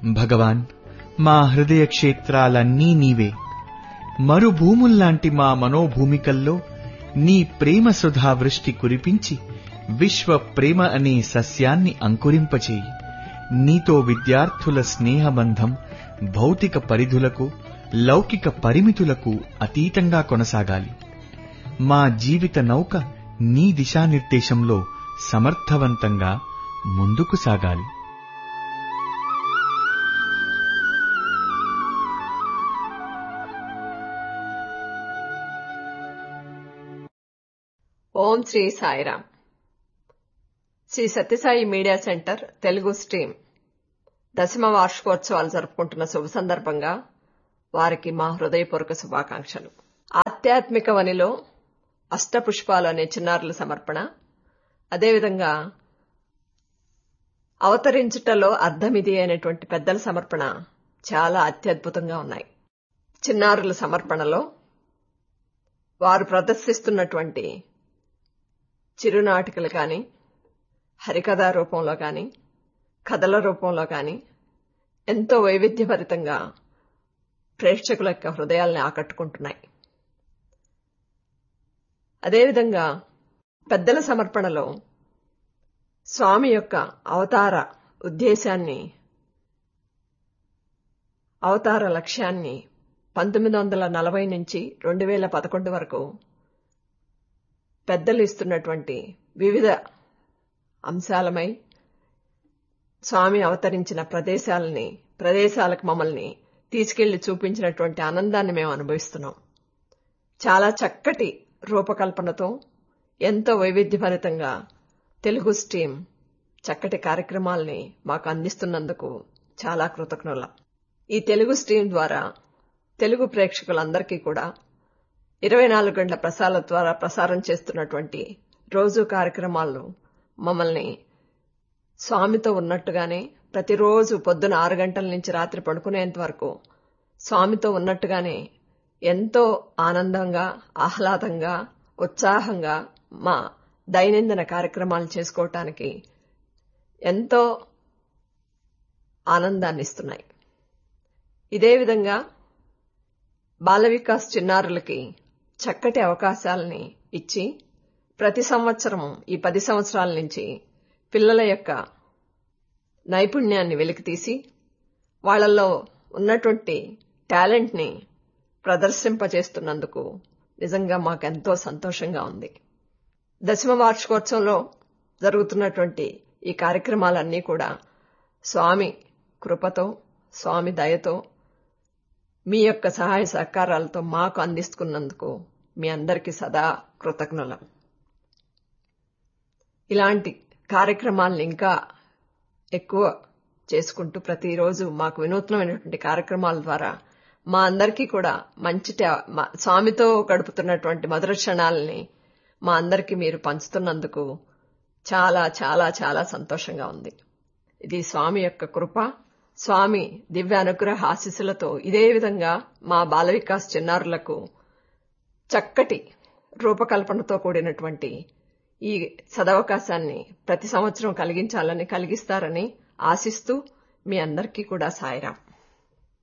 భగవాన్, మా హృదయ క్షేత్రాలన్నీ నీవే. మరుభూముల్లాంటి మా మనోభూమికల్లో నీ ప్రేమ సుధా వృష్టి కురిపించి విశ్వ ప్రేమ అనే సస్యాన్ని అంకురింపచేయి. నీతో విద్యార్థుల స్నేహబంధం భౌతిక పరిధులకు, లౌకిక పరిమితులకు అతీతంగా కొనసాగాలి. మా జీవిత నౌక నీ దిశానిర్దేశంలో సమర్థవంతంగా ముందుకు సాగాలి. ఓం Shri Sairam. Shri Sathya Sai media centre Telugu stream 10వ వార్షికోత్సవాలు జరుపుకుంటున్న శుభ సందర్భంగా వారికి మా హృదయపూర్వక శుభాకాంక్షలు. ఆధ్యాత్మిక వనిలో అష్టపుష్పాలు అనే చిన్నారుల సమర్పణ, అదేవిధంగా అవతరించుటలో అర్థమిది అనేటువంటి పెద్దల సమర్పణ చాలా అత్యద్భుతంగా ఉన్నాయి. చిన్నారుల సమర్పణలో వారు ప్రదర్శిస్తున్నటువంటి చిరునాటికలు కానీ, హరికథా రూపంలో కానీ, కథల రూపంలో కానీ ఎంతో వైవిధ్యభరితంగా ప్రేక్షకుల యొక్క హృదయాల్ని ఆకట్టుకుంటున్నాయి. అదేవిధంగా పెద్దల సమర్పణలో స్వామి యొక్క అవతార ఉద్దేశాన్ని, అవతార లక్ష్యాన్ని 1940 నుంచి 2011 వరకు పెద్దలు ఇస్తున్నటువంటి వివిధ అంశాలమై స్వామి అవతరించిన ప్రదేశాలకు మమ్మల్ని తీసుకెళ్లి చూపించినటువంటి ఆనందాన్ని మేము అనుభవిస్తున్నాం. చాలా చక్కటి రూపకల్పనతో ఎంతో వైవిధ్యభరితంగా తెలుగు స్ట్రీమ్ చక్కటి కార్యక్రమాల్ని మాకు అందిస్తున్నందుకు చాలా కృతజ్ఞులం. ఈ తెలుగు స్ట్రీమ్ ద్వారా తెలుగు ప్రేక్షకులందరికీ కూడా 24 గంటల ప్రసారాల ద్వారా ప్రసారం చేస్తున్నటువంటి రోజు కార్యక్రమాలను మమ్మల్ని స్వామితో ఉన్నట్టుగానే ప్రతిరోజు పొద్దున 6 గంటల నుంచి రాత్రి పడుకునేంత వరకు స్వామితో ఉన్నట్టుగానే ఎంతో ఆనందంగా, ఆహ్లాదంగా, ఉత్సాహంగా మా దైనందిన కార్యక్రమాలు చేసుకోవటానికి ఎంతో ఆనందాన్ని ఇస్తున్నాయి. ఇదే విధంగా బాల వికాస్ చిన్నారులకి చక్కటి అవకాశాలని ఇచ్చి ప్రతి సంవత్సరం ఈ 10 సంవత్సరాల నుంచి పిల్లల యొక్క నైపుణ్యాన్ని వెలికితీసి వాళ్లలో ఉన్నటువంటి టాలెంట్ని ప్రదర్శింపజేస్తున్నందుకు నిజంగా మాకెంతో సంతోషంగా ఉంది. 10వ వార్షికోత్సవంలో జరుగుతున్నటువంటి ఈ కార్యక్రమాలన్నీ కూడా స్వామి కృపతో, స్వామి దయతో, మీ యొక్క సహాయ సహకారాలతో మాకు అందిస్తున్నందుకు మీ అందరికీ సదా కృతజ్ఞులం. ఇలాంటి కార్యక్రమాలను ఇంకా ఎక్కువ చేసుకుంటూ ప్రతిరోజు మాకు వినూత్నమైనటువంటి కార్యక్రమాల ద్వారా మా అందరికీ కూడా మంచి స్వామితో గడుపుతున్నటువంటి మధుర క్షణాలని మా అందరికీ మీరు పంచుతున్నందుకు చాలా చాలా చాలా సంతోషంగా ఉంది. ఇది స్వామి యొక్క కృప, స్వామి దివ్య అనుగ్రహ ఆశీస్సులతో ఇదే విధంగా మా బాల వికాస్ చిన్నారులకు చక్కటి రూపకల్పనతో కూడినటువంటి ఈ సదవకాశాన్ని ప్రతి సంవత్సరం కలిగిస్తారని ఆశిస్తూ మీ అందరికీ కూడా సాయిరాం.